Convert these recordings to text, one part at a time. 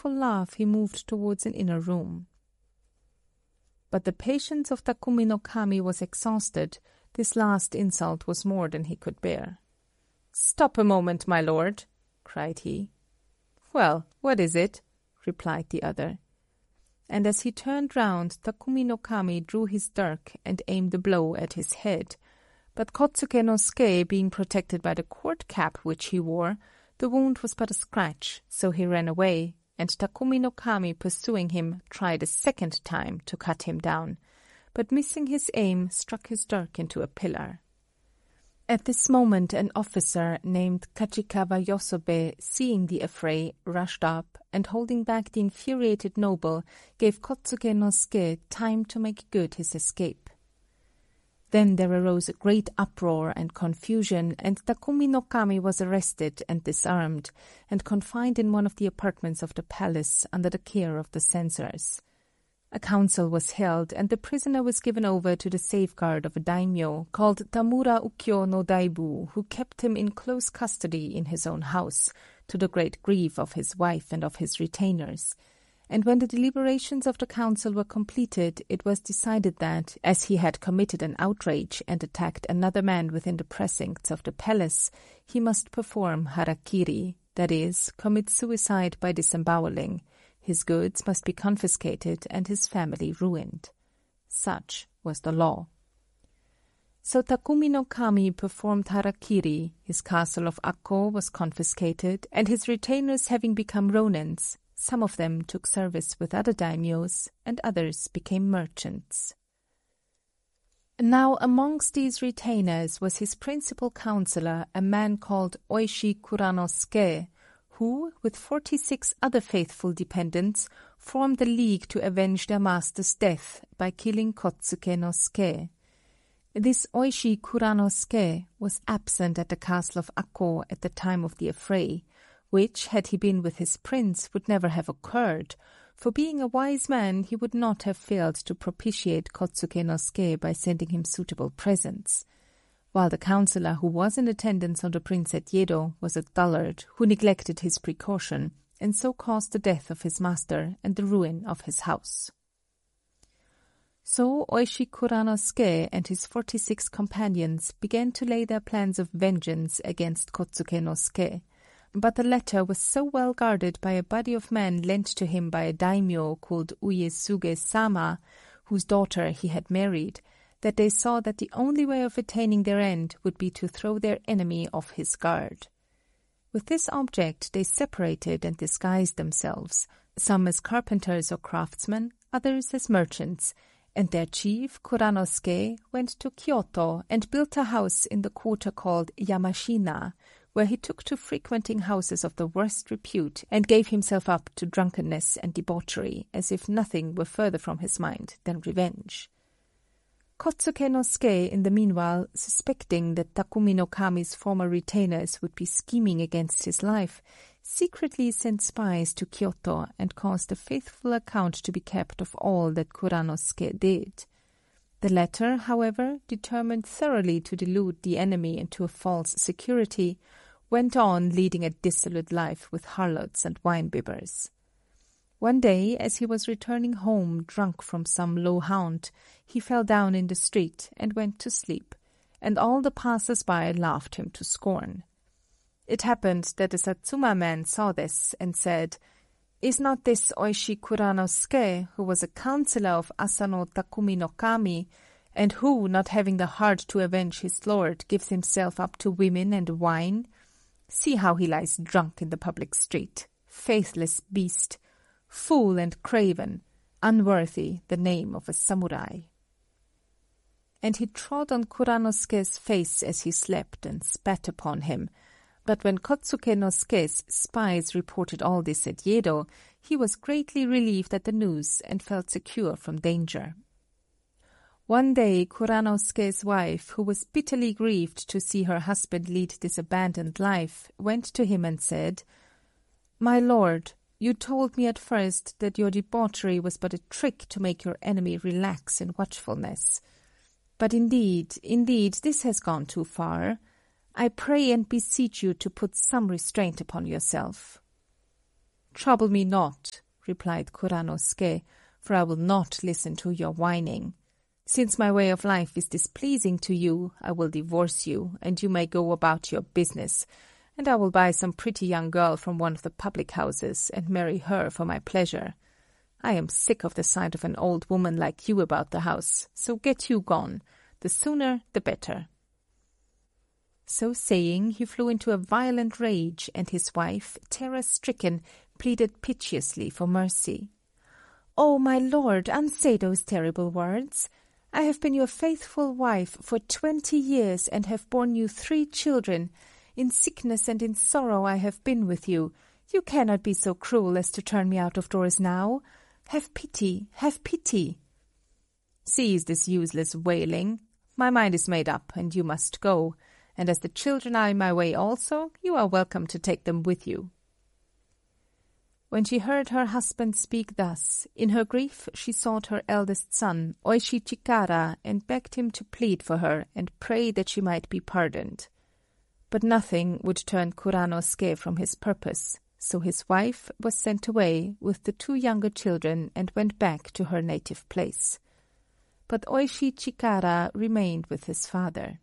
joyful laugh he moved towards an inner room. But the patience of Takumi no Kami was exhausted. This last insult was more than he could bear. "Stop a moment, my lord," cried he. "Well, what is it?" replied the other. And as he turned round, Takumi no Kami drew his dirk and aimed a blow at his head. But Kotsuke no Suke, being protected by the court cap which he wore, the wound was but a scratch, so he ran away, and Takumi no Kami, pursuing him, tried a second time to cut him down, but missing his aim, struck his dirk into a pillar. At this moment an officer named Kachikawa Yosobe, seeing the affray, rushed up, and holding back the infuriated noble, gave Kotsuke no Suke time to make good his escape. Then there arose a great uproar and confusion, and Takumi no Kami was arrested and disarmed, and confined in one of the apartments of the palace under the care of the censors. A council was held, and the prisoner was given over to the safeguard of a daimyo called Tamura Ukyo no Daibu, who kept him in close custody in his own house, to the great grief of his wife and of his retainers. And when the deliberations of the council were completed, it was decided that, as he had committed an outrage and attacked another man within the precincts of the palace, he must perform harakiri, that is, commit suicide by disemboweling. His goods must be confiscated and his family ruined. Such was the law. So Takumi no Kami performed harakiri, his castle of Akko was confiscated, and his retainers having become ronins, some of them took service with other daimyos, and others became merchants. Now amongst these retainers was his principal counselor, a man called Oishi Kuranosuke, who, with 46 other faithful dependents, formed a league to avenge their master's death by killing Kotsuke no Suke. This Oishi Kuranosuke was absent at the castle of Akko at the time of the affray, which, had he been with his prince, would never have occurred, for being a wise man he would not have failed to propitiate Kotsuke no Suke by sending him suitable presents. While the councillor who was in attendance on the prince at Yedo was a dullard who neglected his precaution, and so caused the death of his master and the ruin of his house. So Oishi Kuranosuke and his 46 companions began to lay their plans of vengeance against Kotsuke no Suke, but the latter was so well guarded by a body of men lent to him by a daimyo called Uesuge-sama, whose daughter he had married, that they saw that the only way of attaining their end would be to throw their enemy off his guard. With this object they separated and disguised themselves, some as carpenters or craftsmen, others as merchants, and their chief, Kuranosuke, went to Kyoto and built a house in the quarter called Yamashina, where he took to frequenting houses of the worst repute and gave himself up to drunkenness and debauchery, as if nothing were further from his mind than revenge. Kotsuke no Suke, in the meanwhile, suspecting that Takumi no Kami's former retainers would be scheming against his life, secretly sent spies to Kyoto and caused a faithful account to be kept of all that Kuranosuke did. The latter, however, determined thoroughly to delude the enemy into a false security, went on leading a dissolute life with harlots and wine-bibbers. One day, as he was returning home drunk from some low haunt, he fell down in the street and went to sleep, and all the passers-by laughed him to scorn. It happened that a Satsuma man saw this and said, "Is not this Oishi Kuranosuke, who was a councillor of Asano Takumi no Kami, and who, not having the heart to avenge his lord, gives himself up to women and wine? See how he lies drunk in the public street, faithless beast! Fool and craven, unworthy the name of a samurai." And he trod on Kuranosuke's face as he slept and spat upon him. But when Kotsuke no Suke's spies reported all this at Yedo, he was greatly relieved at the news and felt secure from danger. One day Kuranosuke's wife, who was bitterly grieved to see her husband lead this abandoned life, went to him and said, "My lord, you told me at first that your debauchery was but a trick to make your enemy relax in watchfulness. But indeed, this has gone too far. I pray and beseech you to put some restraint upon yourself." "Trouble me not," replied Kuranosuke, "for I will not listen to your whining. Since my way of life is displeasing to you, I will divorce you, and you may go about your business, and I will buy some pretty young girl from one of the public houses and marry her for my pleasure. I am sick of the sight of an old woman like you about the house, so get you gone. The sooner the better." So saying, he flew into a violent rage, and his wife, terror-stricken, pleaded piteously for mercy. "Oh, my lord, unsay those terrible words. I have been your faithful wife for 20 years and have borne you 3 children. In sickness and in sorrow I have been with you. You cannot be so cruel as to turn me out of doors now. Have pity, have pity." "Cease this useless wailing. My mind is made up, and you must go. And as the children are in my way also, you are welcome to take them with you." When she heard her husband speak thus, in her grief she sought her eldest son, Oishi Chikara, and begged him to plead for her and pray that she might be pardoned. But nothing would turn Kuranosuke from his purpose, so his wife was sent away with the 2 younger children and went back to her native place. But Oishi Chikara remained with his father.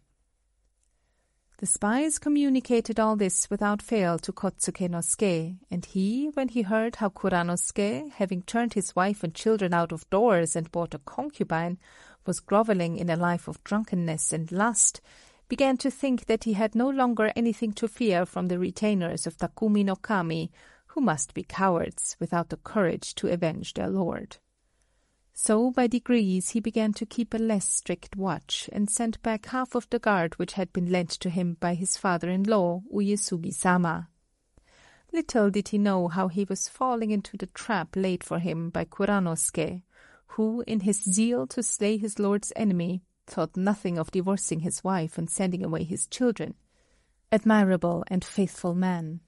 The spies communicated all this without fail to Kotsuke no Suke, and he, when he heard how Kuranosuke, having turned his wife and children out of doors and bought a concubine, was grovelling in a life of drunkenness and lust, began to think that he had no longer anything to fear from the retainers of Takumi no Kami, who must be cowards without the courage to avenge their lord. So by degrees he began to keep a less strict watch, and sent back half of the guard which had been lent to him by his father-in-law, Uesugi-sama. Little did he know how he was falling into the trap laid for him by Kuranosuke, who, in his zeal to slay his lord's enemy, thought nothing of divorcing his wife and sending away his children. Admirable and faithful man!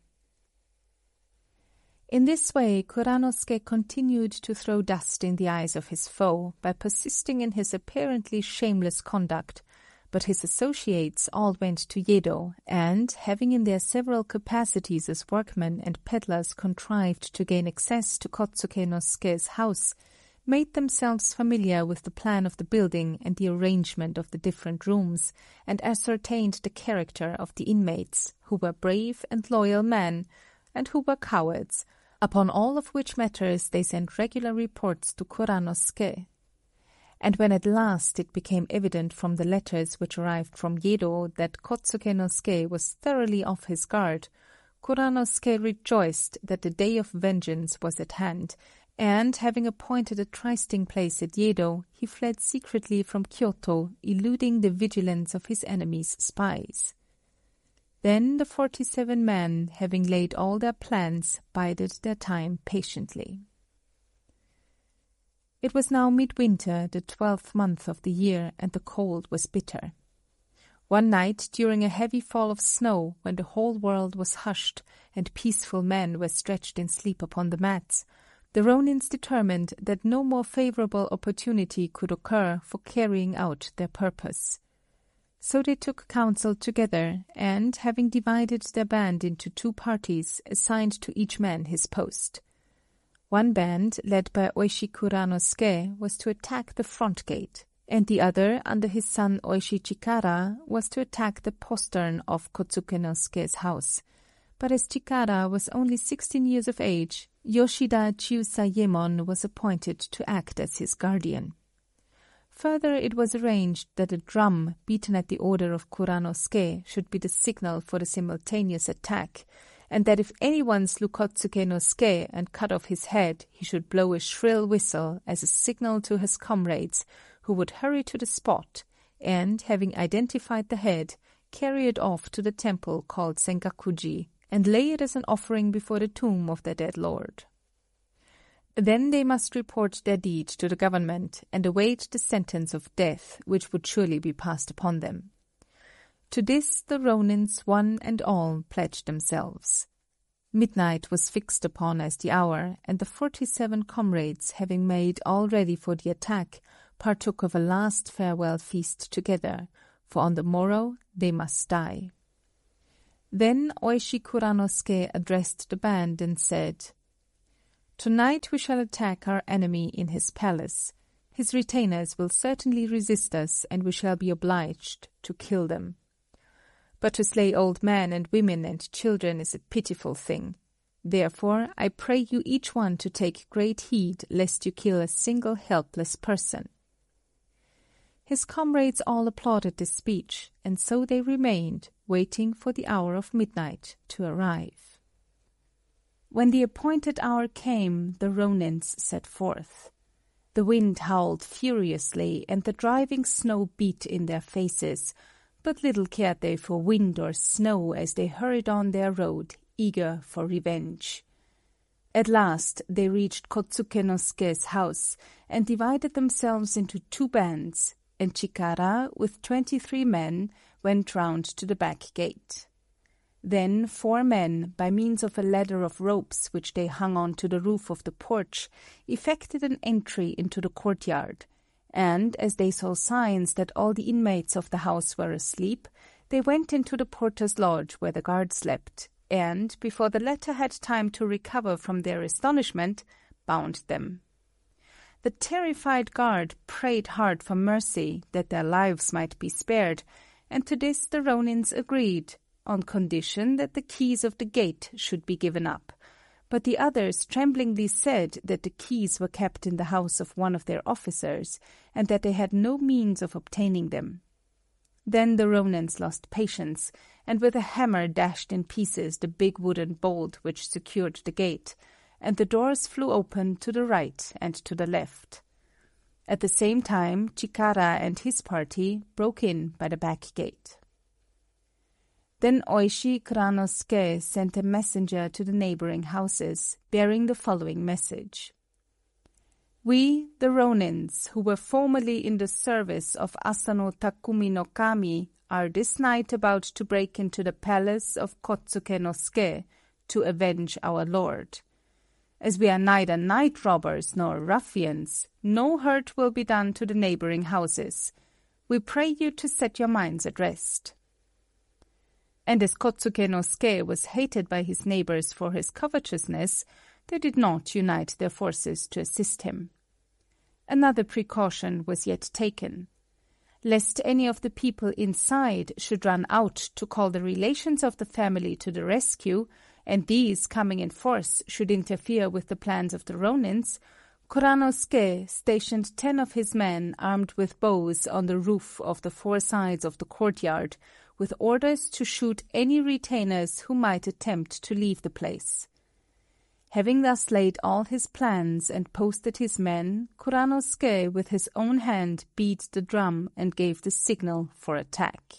In this way Kuranosuke continued to throw dust in the eyes of his foe by persisting in his apparently shameless conduct, but his associates all went to Yedo, and, having in their several capacities as workmen and peddlers contrived to gain access to Kotsuke no Suke's house, made themselves familiar with the plan of the building and the arrangement of the different rooms, and ascertained the character of the inmates, who were brave and loyal men, and who were cowards, upon all of which matters they sent regular reports to Kuranosuke. And when at last it became evident from the letters which arrived from Yedo that Kotsuke no Suke was thoroughly off his guard, Kuranosuke rejoiced that the day of vengeance was at hand, and, having appointed a trysting place at Yedo, he fled secretly from Kyoto, eluding the vigilance of his enemies' spies. Then the 47 men, having laid all their plans, bided their time patiently. It was now midwinter, the 12th month of the year, and the cold was bitter. One night, during a heavy fall of snow, when the whole world was hushed, and peaceful men were stretched in sleep upon the mats, the Ronins determined that no more favorable opportunity could occur for carrying out their purpose. So they took counsel together, and, having divided their band into 2 parties, assigned to each man his post. One band, led by Oishi Kuranosuke, was to attack the front gate, and the other, under his son Oishi Chikara, was to attack the postern of Kotsuke no Suke's house. But as Chikara was only 16 years of age, Yoshida Chiusayemon was appointed to act as his guardian. Further, it was arranged that a drum, beaten at the order of Kuranosuke, should be the signal for the simultaneous attack, and that if anyone slew Kotsuke no Suke and cut off his head, he should blow a shrill whistle as a signal to his comrades, who would hurry to the spot, and, having identified the head, carry it off to the temple called Sengakuji, and lay it as an offering before the tomb of their dead lord. Then they must report their deed to the government and await the sentence of death, which would surely be passed upon them. To this the Ronins one and all pledged themselves. Midnight was fixed upon as the hour, and the 47 comrades, having made all ready for the attack, partook of a last farewell feast together, for on the morrow they must die. Then Oishi Kuranosuke addressed the band and said, Tonight we shall attack our enemy in his palace. His retainers will certainly resist us, and we shall be obliged to kill them. But to slay old men and women and children is a pitiful thing. Therefore, I pray you each one to take great heed lest you kill a single helpless person." His comrades all applauded this speech, and so they remained, waiting for the hour of midnight to arrive. When the appointed hour came, the Ronins set forth. The wind howled furiously, and the driving snow beat in their faces, but little cared they for wind or snow as they hurried on their road, eager for revenge. At last they reached Kotsuke no Suke's house, and divided themselves into 2 bands, and Chikara, with 23 men, went round to the back gate. Then 4 men, by means of a ladder of ropes which they hung on to the roof of the porch, effected an entry into the courtyard, and, as they saw signs that all the inmates of the house were asleep, they went into the porter's lodge where the guard slept, and, before the latter had time to recover from their astonishment, bound them. The terrified guard prayed hard for mercy, that their lives might be spared, and to this the Ronins agreed, on condition that the keys of the gate should be given up. But the others tremblingly said that the keys were kept in the house of one of their officers, and that they had no means of obtaining them. Then the Ronins lost patience, and with a hammer dashed in pieces the big wooden bolt which secured the gate, and the doors flew open to the right and to the left. At the same time, Chikara and his party broke in by the back gate. Then Oishi Kuranosuke sent a messenger to the neighboring houses, bearing the following message. "We, the Ronins, who were formerly in the service of Asano Takumi no Kami, are this night about to break into the palace of Kotsuke no Suke to avenge our lord. As we are neither night robbers nor ruffians, no hurt will be done to the neighboring houses. We pray you to set your minds at rest." And as Kotsuke no Suke was hated by his neighbors for his covetousness, they did not unite their forces to assist him. Another precaution was yet taken. Lest any of the people inside should run out to call the relations of the family to the rescue, and these, coming in force, should interfere with the plans of the Ronins, Kuranosuke stationed 10 of his men armed with bows on the roof of the 4 sides of the courtyard, with orders to shoot any retainers who might attempt to leave the place. Having thus laid all his plans and posted his men, Kuranosuke with his own hand beat the drum and gave the signal for attack.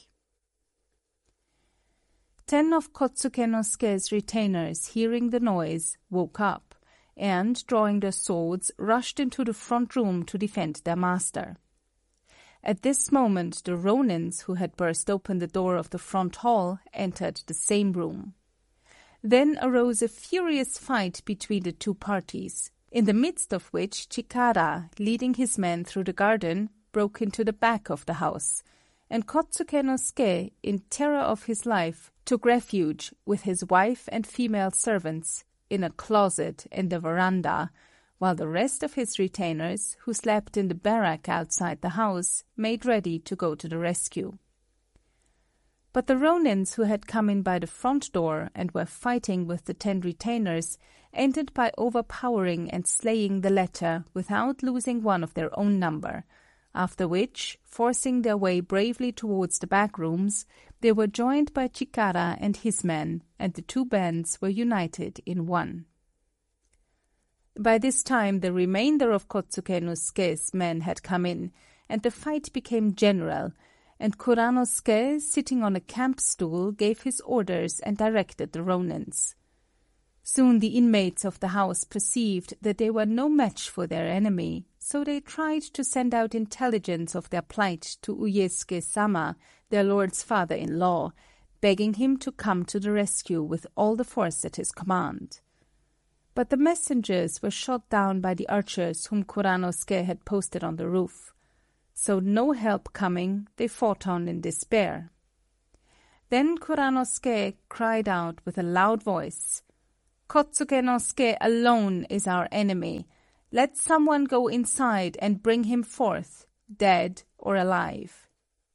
10 of Kotsuke no Suke's retainers, hearing the noise, woke up, and, drawing their swords, rushed into the front room to defend their master. At this moment the Ronins, who had burst open the door of the front hall, entered the same room. Then arose a furious fight between the 2 parties, in the midst of which Chikara, leading his men through the garden, broke into the back of the house, and Kotsuke no Suke, in terror of his life, took refuge with his wife and female servants in a closet in the veranda, while the rest of his retainers, who slept in the barrack outside the house, made ready to go to the rescue. But the Ronins, who had come in by the front door and were fighting with the 10 retainers, ended by overpowering and slaying the latter without losing one of their own number, after which, forcing their way bravely towards the back rooms, they were joined by Chikara and his men, and the 2 bands were united in one. By this time the remainder of Kotsuke no Suke's men had come in, and the fight became general, and Kuranosuke, sitting on a camp stool, gave his orders and directed the Ronins. Soon the inmates of the house perceived that they were no match for their enemy, so they tried to send out intelligence of their plight to Uesuke-sama, their lord's father-in-law, begging him to come to the rescue with all the force at his command. But the messengers were shot down by the archers whom Kuranosuke had posted on the roof. So no help coming, they fought on in despair. Then Kuranosuke cried out with a loud voice, Kotsuke no Suke alone is our enemy. Let someone go inside and bring him forth, dead or alive."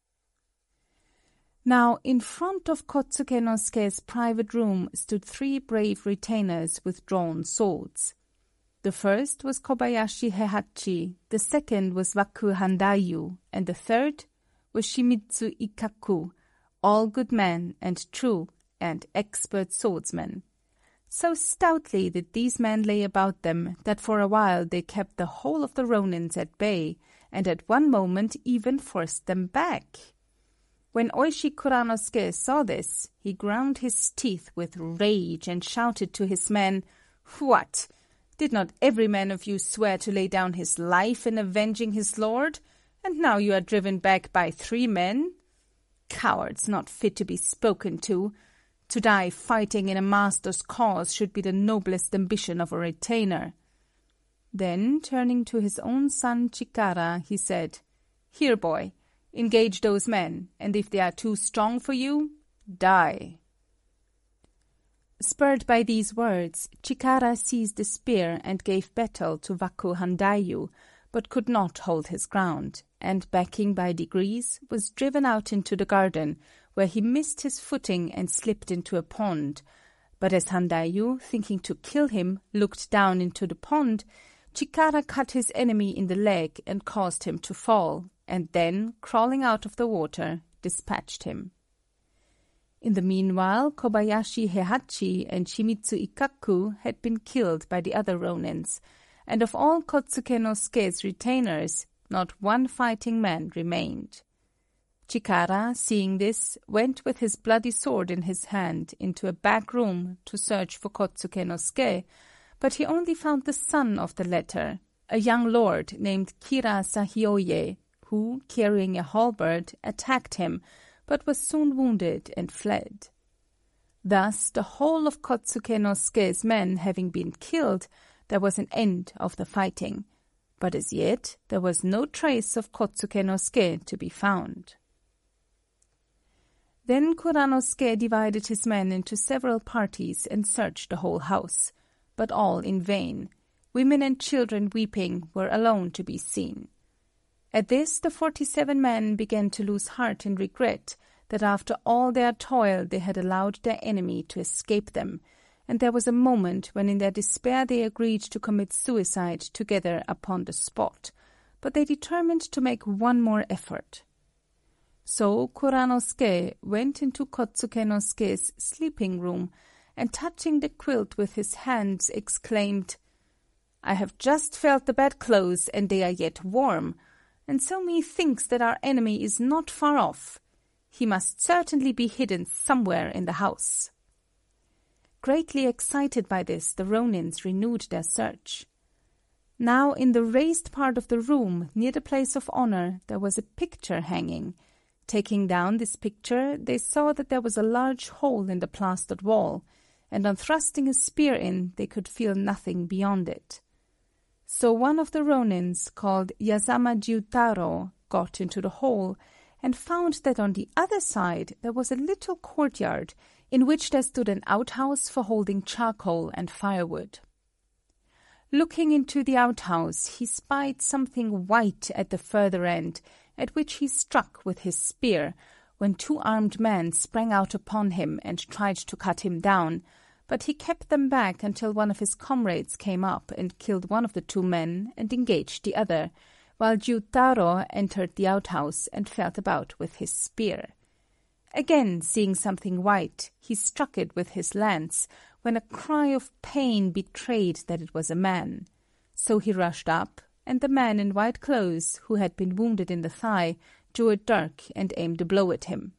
Now, in front of Kotsuke no Suke's private room stood 3 brave retainers with drawn swords. The first was Kobayashi Heihachi, the second was Waku Handayu, and the third was Shimizu Ikkaku, all good men and true and expert swordsmen. So stoutly did these men lay about them that for a while they kept the whole of the Ronins at bay, and at one moment even forced them back. When Oishi Kuranosuke saw this, he ground his teeth with rage and shouted to his men, "What? Did not every man of you swear to lay down his life in avenging his lord? And now you are driven back by 3 men? Cowards not fit to be spoken to. To die fighting in a master's cause should be the noblest ambition of a retainer." Then, turning to his own son Chikara, he said, "Here, boy, engage those men, and if they are too strong for you, die." Spurred by these words, Chikara seized a spear and gave battle to Waku Handayu, but could not hold his ground, and backing by degrees, was driven out into the garden, where he missed his footing and slipped into a pond. But as Handayu, thinking to kill him, looked down into the pond, Chikara cut his enemy in the leg and caused him to fall, and then, crawling out of the water, dispatched him. In the meanwhile, Kobayashi Heihachi and Shimizu Ikkaku had been killed by the other Ronins, and of all Kotsuke no Suke's retainers, not one fighting man remained. Chikara, seeing this, went with his bloody sword in his hand into a back room to search for Kotsuke no Suke, but he only found the son of the latter, a young lord named Kira Sahioye, who, carrying a halberd, attacked him, but was soon wounded and fled. Thus, the whole of Kotsuke no Suke's men having been killed, there was an end of the fighting, but as yet there was no trace of Kotsuke no Suke to be found. Then Kuranosuke divided his men into several parties and searched the whole house, but all in vain. Women and children weeping were alone to be seen. At this the 47 men began to lose heart and regret that after all their toil they had allowed their enemy to escape them, and there was a moment when in their despair they agreed to commit suicide together upon the spot, but they determined to make one more effort. So Kuranosuke went into Kotsuke no Suke's sleeping room, and touching the quilt with his hands exclaimed, "I have just felt the bedclothes, and they are yet warm, and so methinks that our enemy is not far off. He must certainly be hidden somewhere in the house." Greatly excited by this, the Ronins renewed their search. Now in the raised part of the room, near the place of honor, there was a picture hanging. Taking down this picture, they saw that there was a large hole in the plastered wall, and on thrusting a spear in, they could feel nothing beyond it. So one of the Ronins, called Yasama Jiutaro, got into the hole, and found that on the other side there was a little courtyard, in which there stood an outhouse for holding charcoal and firewood. Looking into the outhouse, he spied something white at the further end, at which he struck with his spear, when 2 armed men sprang out upon him and tried to cut him down, but he kept them back until one of his comrades came up and killed one of the 2 men and engaged the other, while Jiutaro entered the outhouse and felt about with his spear. Again seeing something white, he struck it with his lance, when a cry of pain betrayed that it was a man. So he rushed up, and the man in white clothes, who had been wounded in the thigh, drew a dirk and aimed a blow at him.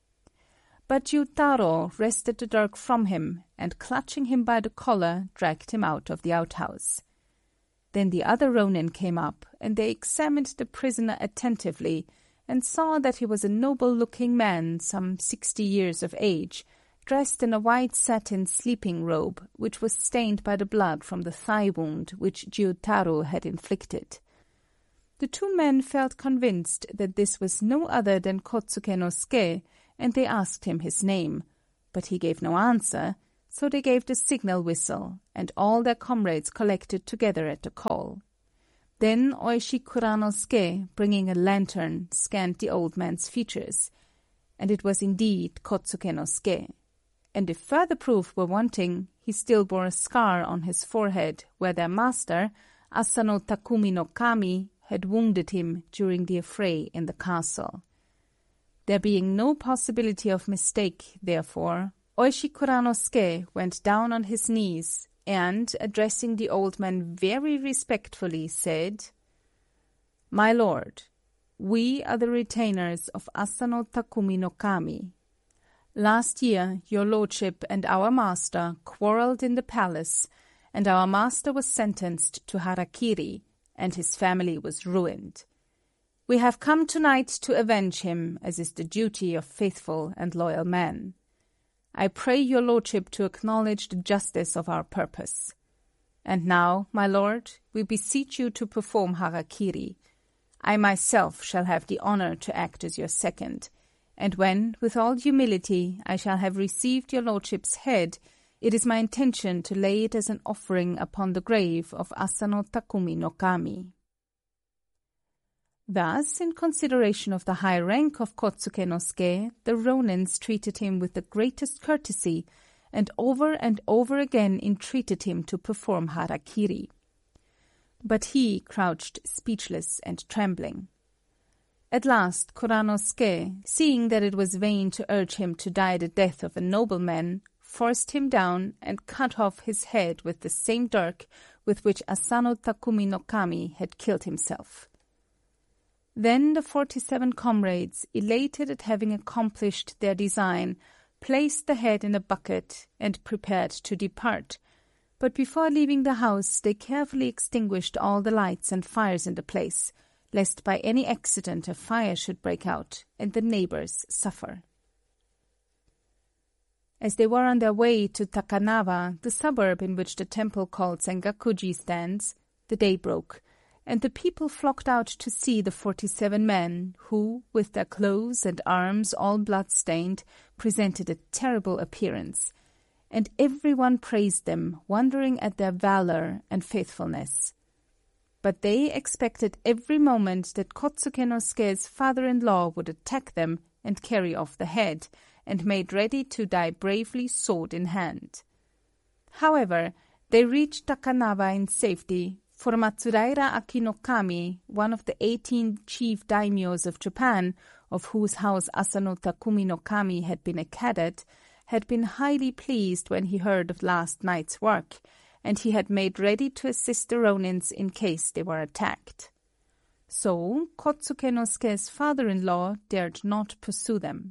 But Jiutaro wrested the dirk from him, and clutching him by the collar, dragged him out of the outhouse. Then the other Ronin came up, and they examined the prisoner attentively, and saw that he was a noble-looking man, some 60 years of age, dressed in a white satin sleeping robe, which was stained by the blood from the thigh wound which Jiutaro had inflicted. The 2 men felt convinced that this was no other than Kotsuke no Suke, and they asked him his name, but he gave no answer, So they gave the signal whistle, and all their comrades collected together at the call. Then Oishi Kuranosuke, bringing a lantern, scanned the old man's features, and it was indeed Kotsuke no Suke. And if further proof were wanting, he still bore a scar on his forehead where their master, Asano Takumi no Kami, had wounded him during the affray in the castle. There being no possibility of mistake, therefore, Oishi Kuranosuke went down on his knees and, addressing the old man very respectfully, said, "My lord, we are the retainers of Asano Takumi no Kami. Last year your lordship and our master quarrelled in the palace, and our master was sentenced to harakiri, and his family was ruined. We have come tonight to avenge him, as is the duty of faithful and loyal men. I pray your lordship to acknowledge the justice of our purpose. And now, my lord, we beseech you to perform harakiri. I myself shall have the honor to act as your second, and when, with all humility, I shall have received your lordship's head, it is my intention to lay it as an offering upon the grave of Asano Takumi no Kami." Thus, in consideration of the high rank of Kotsuke no Suke, the Ronins treated him with the greatest courtesy, and over again entreated him to perform harakiri. But he crouched speechless and trembling. At last Kuranosuke, seeing that it was vain to urge him to die the death of a nobleman, forced him down and cut off his head with the same dirk with which Asano Takumi no Kami had killed himself. Then the 47 comrades, elated at having accomplished their design, placed the head in a bucket and prepared to depart, but before leaving the house they carefully extinguished all the lights and fires in the place, lest by any accident a fire should break out and the neighbors suffer. As they were on their way to Takanawa, the suburb in which the temple called Sengakuji stands, the day broke, and the people flocked out to see the 47 men who, with their clothes and arms all blood-stained, presented a terrible appearance, and everyone praised them, wondering at their valor and faithfulness. But they expected every moment that Kotsuke no Suke's father-in-law would attack them and carry off the head, and made ready to die bravely sword in hand. However, they reached Takanawa in safety, for Matsudaira Akinokami, one of the 18 chief daimyos of Japan, of whose house Asano Takumi no Kami had been a cadet, had been highly pleased when he heard of last night's work, and he had made ready to assist the Ronins in case they were attacked. So Kotsuke no Suke's father-in-law dared not pursue them.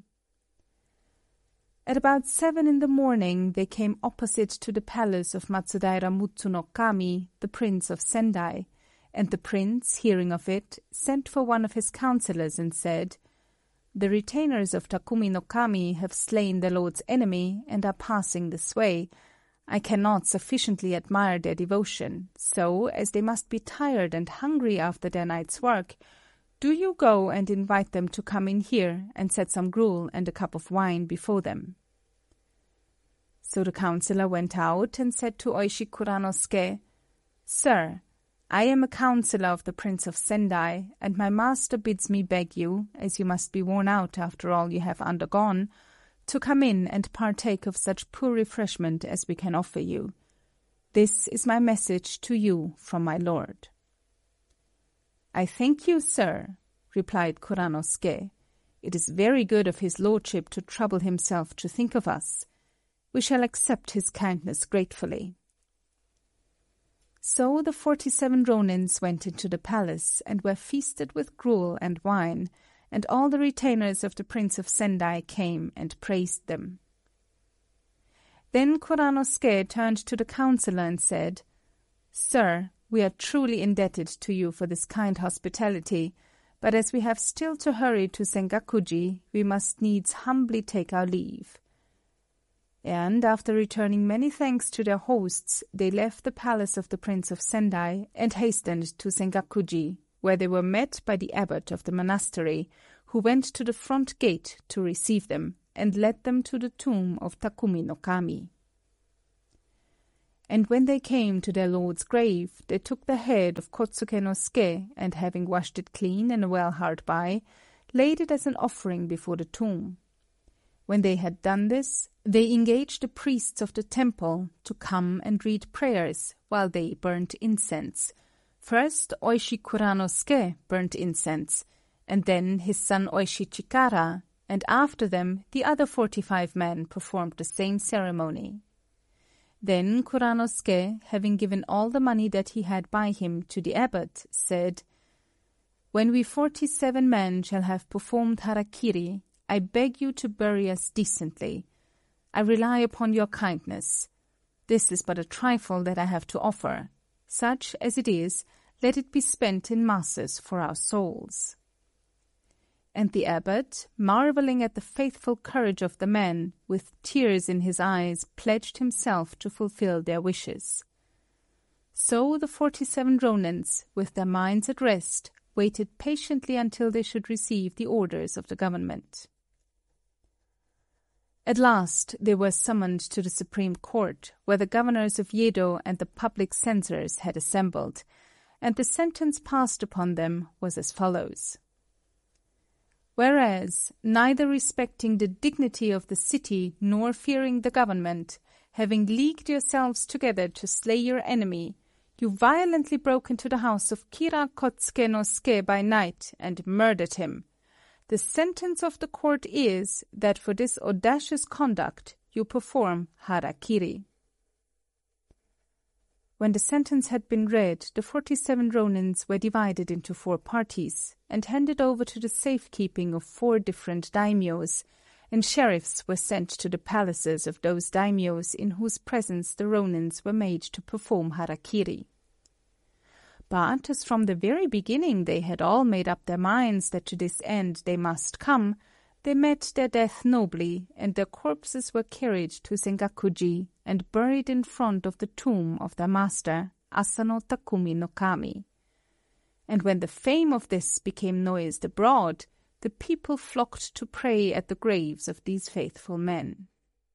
At about 7 in the morning they came opposite to the palace of Matsudaira Mutsu no Kami, the prince of Sendai, and the prince, hearing of it, sent for one of his counselors and said, "The retainers of Takumi no Kami have slain their lord's enemy and are passing this way. I cannot sufficiently admire their devotion, so, as they must be tired and hungry after their night's work, do you go and invite them to come in here and set some gruel and a cup of wine before them." So the counselor went out and said to Oishi Kuranosuke, "Sir, I am a counselor of the Prince of Sendai, and my master bids me beg you, as you must be worn out after all you have undergone, to come in and partake of such poor refreshment as we can offer you. This is my message to you from my lord." "I thank you, sir," replied Kuranosuke. "It is very good of his lordship to trouble himself to think of us. We shall accept his kindness gratefully." So the 47 Ronins went into the palace and were feasted with gruel and wine, and all the retainers of the Prince of Sendai came and praised them. Then Kuranosuke turned to the counselor and said, "Sir, we are truly indebted to you for this kind hospitality, but as we have still to hurry to Sengakuji, we must needs humbly take our leave." And after returning many thanks to their hosts, they left the palace of the Prince of Sendai and hastened to Sengakuji, where they were met by the abbot of the monastery, who went to the front gate to receive them and led them to the tomb of Takumi no Kami. And when they came to their lord's grave, they took the head of Kotsuke no Suke, and having washed it clean in a well hard by, laid it as an offering before the tomb. When they had done this, they engaged the priests of the temple to come and read prayers while they burnt incense. First Oishi Kuranosuke burnt incense, and then his son Oishi Chikara, and after them the other 45 men performed the same ceremony. Then Kuranosuke, having given all the money that he had by him to the abbot, said, "When we 47 men shall have performed harakiri, I beg you to bury us decently. I rely upon your kindness. This is but a trifle that I have to offer. Such as it is, let it be spent in masses for our souls." And the abbot, marvelling at the faithful courage of the men, with tears in his eyes, pledged himself to fulfill their wishes. So the 47 Ronins, with their minds at rest, waited patiently until they should receive the orders of the government. At last they were summoned to the Supreme Court, where the governors of Yedo and the public censors had assembled, and the sentence passed upon them was as follows. Whereas, neither respecting the dignity of the city nor fearing the government, having leagued yourselves together to slay your enemy, you violently broke into the house of Kira Kotsuke no Suke by night and murdered him. The sentence of the court is that for this audacious conduct you perform harakiri. When the sentence had been read, the 47 Ronins were divided into 4 parties and handed over to the safekeeping of 4 different daimyos, and sheriffs were sent to the palaces of those daimyos in whose presence the Ronins were made to perform harakiri. But as from the very beginning they had all made up their minds that to this end they must come, they met their death nobly, and their corpses were carried to Sengakuji and buried in front of the tomb of their master, Asano Takumi no Kami. And when the fame of this became noised abroad, the people flocked to pray at the graves of these faithful men.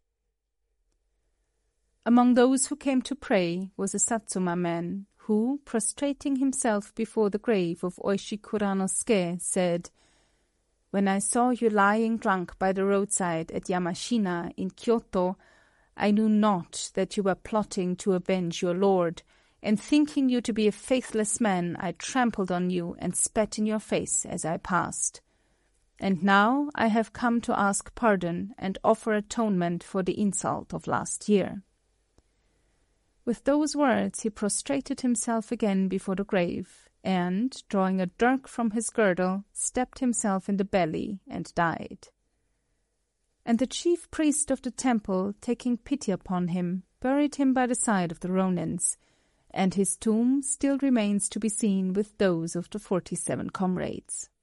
Among those who came to pray was a Satsuma man, who, prostrating himself before the grave of Oishi Kuranosuke, said, "When I saw you lying drunk by the roadside at Yamashina in Kyoto, I knew not that you were plotting to avenge your lord, and thinking you to be a faithless man, I trampled on you and spat in your face as I passed. And now I have come to ask pardon and offer atonement for the insult of last year." With those words he prostrated himself again before the grave, and, drawing a dirk from his girdle, stabbed himself in the belly and died. And the chief priest of the temple, taking pity upon him, buried him by the side of the Ronins, and his tomb still remains to be seen with those of the 47 comrades.